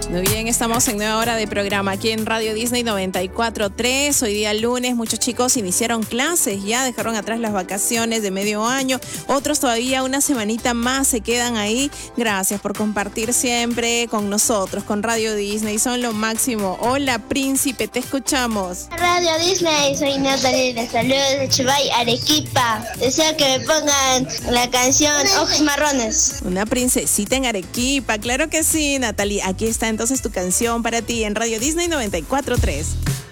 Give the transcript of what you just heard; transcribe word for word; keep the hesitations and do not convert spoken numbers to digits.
Muy bien, estamos en nueva hora de programa aquí en Radio Disney noventa y cuatro punto tres. Hoy día lunes, muchos chicos iniciaron clases, ya dejaron atrás las vacaciones de medio año. Otros todavía una semanita más se quedan ahí. Gracias por compartir siempre con nosotros, con Radio Disney. Son lo máximo. Hola, príncipe, te escuchamos. Radio Disney, soy Natalie, les saludo de Chubay, Arequipa. Deseo que me pongan la canción Ojos Marrones. Una princesita en Arequipa, claro que sí, Natalie. Aquí está entonces tu canción para ti en Radio Disney noventa y cuatro punto tres.